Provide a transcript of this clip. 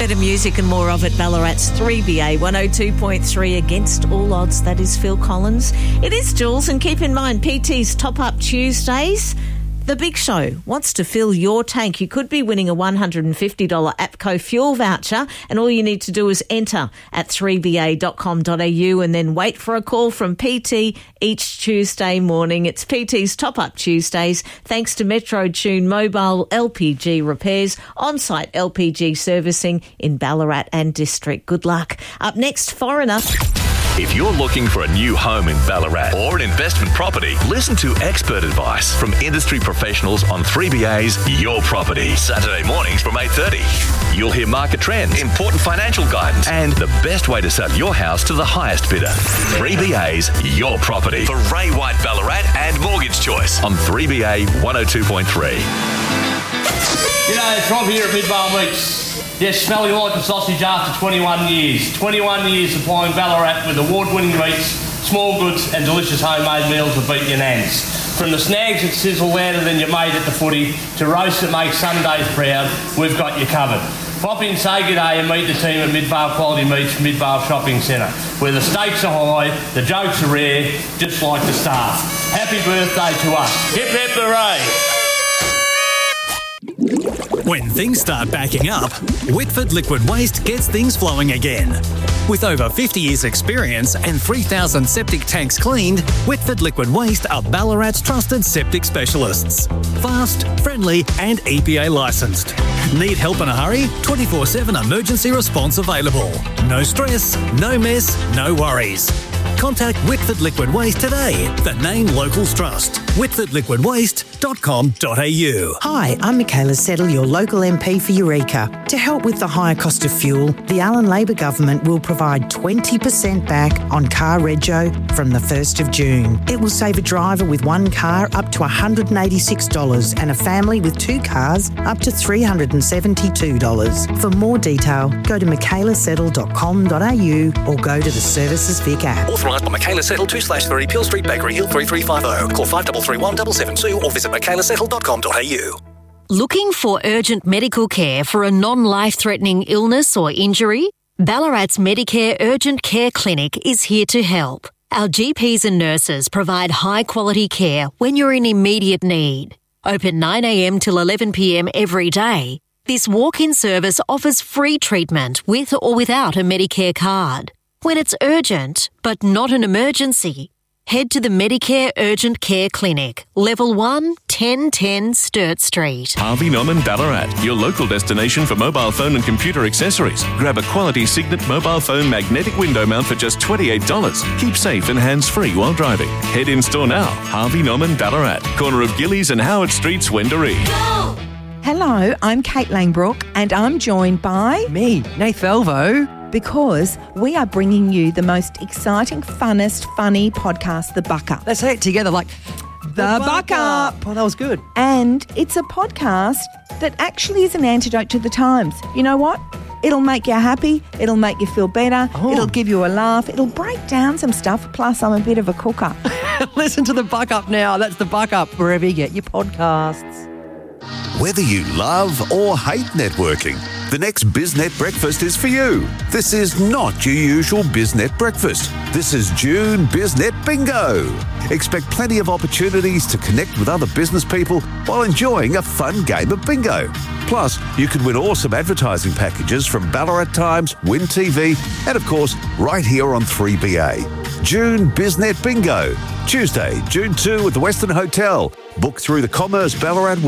Better music and more of it. Ballarat's 3BA 102.3 against all odds. That is Phil Collins. It is Jules, and keep in mind PT's Top Up Tuesdays. The Big Show wants to fill your tank. You could be winning a $150 APCO fuel voucher, and all you need to do is enter at 3ba.com.au and then wait for a call from PT each Tuesday morning. It's PT's Top Up Tuesdays, thanks to Metro Tune Mobile LPG Repairs, on-site LPG servicing in Ballarat and District. Good luck. Up next, Foreigner. If you're looking for a new home in Ballarat or an investment property, listen to expert advice from industry professionals on 3BA's Your Property. Saturday mornings from 8:30. You'll hear market trends, important financial guidance, and the best way to sell your house to the highest bidder. 3BA's Your Property for Ray White Ballarat and Mortgage Choice on 3BA 102.3. G'day, it's Rob here at Midvale Meats. Yes, smelling like a sausage after 21 years. 21 years supplying Ballarat with award-winning meats, small goods and delicious homemade meals that beat your nans. From the snags that sizzle louder than your mate at the footy to roasts that make Sundays proud, we've got you covered. Pop in, say g'day and meet the team at Midvale Quality Meats, Midvale Shopping Centre, where the stakes are high, the jokes are rare, just like the staff. Happy birthday to us. Hip hip hooray! When things start backing up, Whitford Liquid Waste gets things flowing again. With over 50 years' experience and 3,000 septic tanks cleaned, Whitford Liquid Waste are Ballarat's trusted septic specialists. Fast, friendly and EPA licensed. Need help in a hurry? 24/7 emergency response available. No stress, no mess, no worries. Contact Whitford Liquid Waste today. The name locals trust. whitfordliquidwaste.com.au. Hi, I'm Michaela Settle, your local MP for Eureka. To help with the higher cost of fuel, the Allen Labor Government will provide 20% back on car rego from the 1st of June. It will save a driver with one car up to $186 and a family with two cars up to $372. For more detail, go to michaelasettle.com.au or go to the Services Vic app. Authorised by Michaela Settle, 2/3 Peel Street, Bakery Hill 3350. Call 5331 772 or visit michaelasettle.com.au. Looking for urgent medical care for a non-life-threatening illness or injury? Ballarat's Medicare Urgent Care Clinic is here to help. Our GPs and nurses provide high-quality care when you're in immediate need. Open 9 a.m. till 11 p.m. every day. This walk-in service offers free treatment with or without a Medicare card. When it's urgent, but not an emergency, head to the Medicare Urgent Care Clinic, Level 1, 1010 Sturt Street. Harvey Norman Ballarat, your local destination for mobile phone and computer accessories. Grab a quality Signet mobile phone magnetic window mount for just $28. Keep safe and hands-free while driving. Head in store now. Harvey Norman Ballarat, corner of Gillies and Howard Streets, Wendouree. Hello, I'm Kate Langbrook and I'm joined by... me, Nath Velvo. Because we are bringing you the most exciting, funnest, funny podcast, The Buck Up. Let's say it together like... The Buck Up. Oh, that was good. And it's a podcast that actually is an antidote to the times. You know what? It'll make you happy. It'll make you feel better. Oh. It'll give you a laugh. It'll break down some stuff. Plus, I'm a bit of a cooker. Listen to The Buck Up now. That's The Buck Up, wherever you get your podcasts. Whether you love or hate networking, the next BizNet breakfast is for you. This is not your usual BizNet breakfast. This is June BizNet Bingo. Expect plenty of opportunities to connect with other business people while enjoying a fun game of bingo. Plus, you can win awesome advertising packages from Ballarat Times, Win TV, and of course, right here on 3BA. June BizNet Bingo. Tuesday, June 2 at the Western Hotel. Book through the Commerce Ballarat